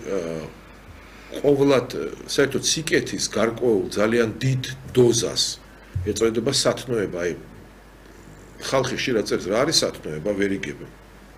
ყოვლად საერთოდ სიკეთის გარკვეულ ძალიან დიდ დოზას ეწოდება სათნოება, აი ხალხი ხშირად წერს რა არის სათნოება, ვერ იგებენ.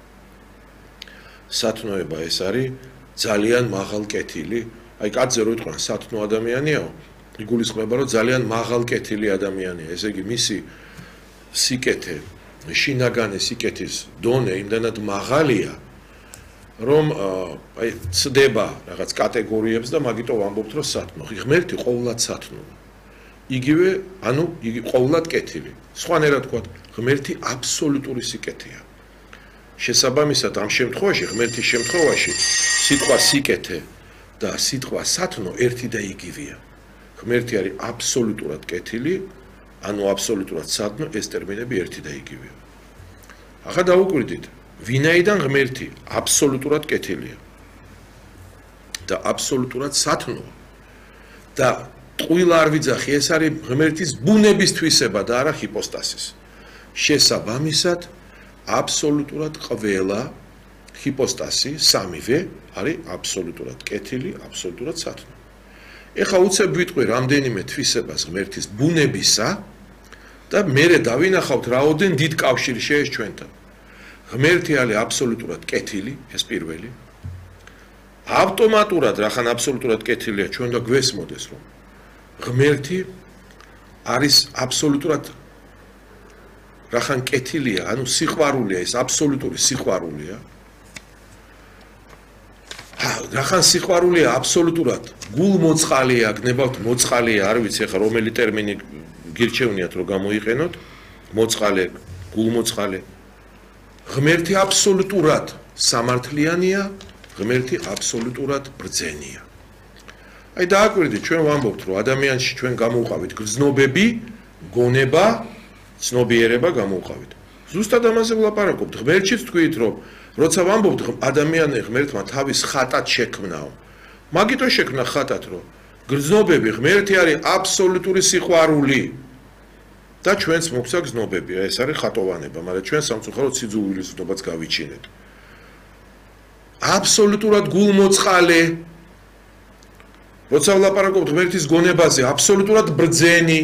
სათნოება ეს არის ძალიან მაღალ კეთილი, აი კაცზე რო იტყვიან სათნო ადამიანიაო, იგულისხმება რომ ძალიან მაღალ კეთილი ადამიანია, ესე იგი მისი სიკეთე, შინაგანი სიკეთის დონე იმდანად მაღალია, რომ აი ცდება რაღაც კატეგორიებს და მაგიტო ვამბობთ რომ სათნო. ღმერთი ყოვლად სათნოა. იგივე, ანუ იგი ყოვლად კეთილი. სხვანაირად ვთქვათ, ღმერთი აბსოლუტური სიკეთეა. შესაბამისად ამ შემთხვევაში, ღმერთის შემთხვევაში, სიტყვა სიკეთე და სიტყვა სათნო ერთი და იგივეა. ღმერთი არის აბსოლუტურად კეთილი, ანუ აბსოლუტურად სათნო, ეს ტერმინები ერთი და იგივეა. ახლა დავუკვირდით, ვინაიდან ღმერთი აბსოლუტურად კეთილია და აბსოლუტურად სათნოა და ტყუილ არ ვიძახი, ეს არის ღმერთის ბუნების თვისება და არა ჰიპოსტასის. შესაბამისად, აბსოლუტურად ყველა ჰიპოსტასი, სამივე არის აბსოლუტურად კეთილი, აბსოლუტურად სათნო. ეხლა უცებ ვიტყვი რამდენიმე თვისებას ღმერთის ბუნებისა და მერე დავინახავთ რაოდენ დიდ კავშირი შეეს ჩვენთან. ღმერთი არის აბსოლუტურად კეთილი, ეს პირველი. ავტომატურად რახან აბსოლუტურად კეთილია, ჩვენ და გვესმოდეს რომ ღმერთი არის აბსოლუტურად რახან კეთილია, ანუ სიყვარულია, ეს აბსოლუტური სიყვარულია. რახან სიყვარულია აბსოლუტურად გულმოწყალია, გნებავთ მოწყალია, არ ვიცი ახლა რომელი ტერმინი გირჩევნიათ რომ გამოიყენოთ, მოწყალე, გულმოწყალე. ღმერთი აბსოლუტურად სამართლიანია, ღმერთი აბსოლუტურად ბრძენია. აი დააკვირდით, ჩვენ ვამბობთ, რომ ადამიანში ჩვენ გამოვყავით გრძნობები, გონება, ცნობიერება გამოვყავით. ზუსტად ამაზე ვლაპარაკობთ. ღმერთშიც თქვით, რომ როცა ვამბობთ, ადამიანი ღმერთმა თავის ხატად შექმნაო. მაგიტო შექმნა ხატად, რომ გრძნობები ღმერთი არის აბსოლუტური სიყვარული. და ჩვენც მოგვცა გრძნობები, ეს არის ხატოვანება, მაგრამ ჩვენ სამწუხაროდ სიძულვილისნობაც გავიჩინეთ. აბსოლუტურად გულმოწყალე. როცა ვლაპარაკობთ ღმერთის გონებაზე, აბსოლუტურად ბრძენი.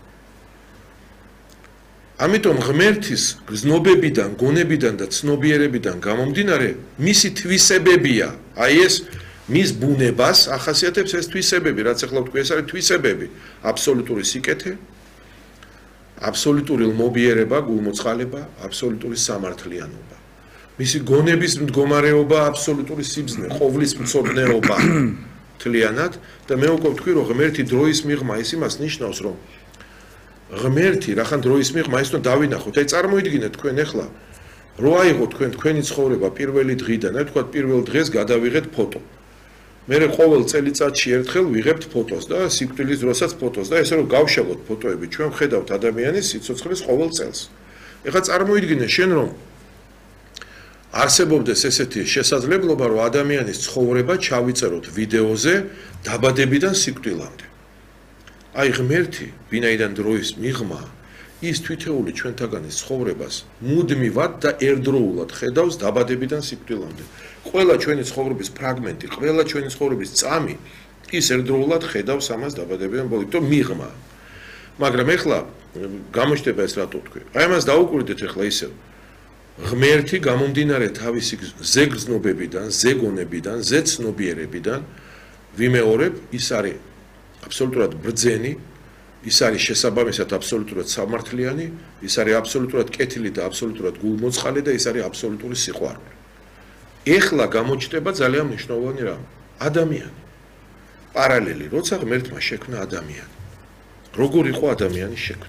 ამიტომ ღმერთის გრძნობებიდან, გონებიდან და ცნობიერებიდან გამომდინარე, მისი თვისებებია. აი ეს მის ბუნებას ახასიათებს ეს თვისებები, რაც ახლა ვთქვი, ეს არის თვისებები. აბსოლუტური სიკეთე, აბსოლუტური ლმობიერება, გულმოწყალება, აბსოლუტური სამართლიანობა. მისი გონების მდგომარეობა, აბსოლუტური სიბრძნე, ყოვლის მცოდნეობა თლიანად და მე უკვე ვთქვი, რომ ღმერთი დროის მიღმა ის იმას ნიშნავს, რომ ღმერთი რახან დროის მიღმა ის უნდა დავინახოთ. აი წარმოიდგინეთ თქვენ ახლა რო აიღოთ თქვენი ცხოვრება პირველი დღიდან, აი თქვათ პირველ დღეს გადავიღეთ ფოტო. მერე ყოველ წელიწადში ერთხელ ვიღებთ ფოტოს და სიკვდილის დროსაც ფოტოს და ესე რომ გავშალოთ ფოტოები, ჩვენ ვხედავთ ადამიანის სიცოცხლის ყოველ წელს. ეხლა წარმოიდგინე შენ რომ არსებობდეს ესეთი შესაძლებლობა, რომ ადამიანის ცხოვრება ჩავიწეროთ ვიდეოზე დაბადებიდან სიკვდილამდე. აი ღმერთი, ვინაიდან დროის მიღმა, ის თვითეული ჩვენთაგანის ცხოვრებას მუდმივად და ერთდროულად ხედავს დაბადებიდან სიკვდილამდე. ყველა ჩვენი ცხოვრების ფრაგმენტი, ყველა ჩვენი ცხოვრების წამი ის ერთდროულად ხედავს ამას დაბადებიდან ბოლომდე, მიღმა. მაგრამ ეხლა გამოჩნდება ეს რატო თქვი? აი ამას დაუკვირდეთ ეხლა ისევ. ღმერთი გამომდინარე თავისი ზეგრძნობებიდან, ზეგონებიდან, ზეცნობიერებიდან ვიმეორებ, ის არის აბსოლუტურად ბრძენი, ის არის შესაბამისად აბსოლუტურად სამართლიანი, ის არის აბსოლუტურად კეთილი და აბსოლუტურად გულმოწყალე და ის არის აბსოლუტური სიყვარული. ეხლა გამოჩნდება ძალიან მნიშვნელოვანი რამ. ადამიანი. პარალელი, როცა ღმერთმა შექმნა ადამიანი. როგორ იყო ადამიანის შექმნა?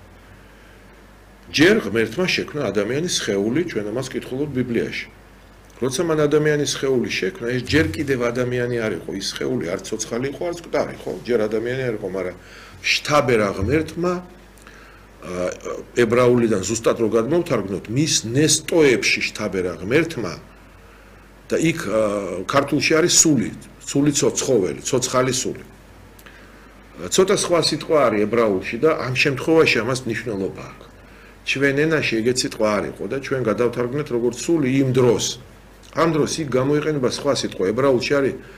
ჯერ ღმერთმა შექმნა ადამიანის სხეული, ჩვენ ამას ვკითხულობთ ბიბლიაში. როცა მან ადამიანის სხეული შექმნა, ეს ჯერ კიდევ ადამიანი არ იყო, ის სხეული არც ცოცხალი იყო, არც მკვდარი, ხო? ჯერ ადამიანი არ იყო, მაგრამ შთაბერა ღმერთმა ებრაულიდან ზუსტად რო გადმოვთარგმნოთ, მის ნესტოებში შთაბერა ღმერთმა და იქ ქართულში არის სული, სული ცხოველი, ცოცხალი სული. ცოტა სხვა სიტყვა არის ებრაულში და ამ შემთხვევაში ამას მნიშვნელობა აქვს. ჩვენ ენაში ეგეთ სიტყვა არ იყო და ჩვენ გადავთარგმნეთ როგორც სული იმ დროს. ამ დროს იქ გამოიყენება სხვა სიტყვა, ებრაულში არის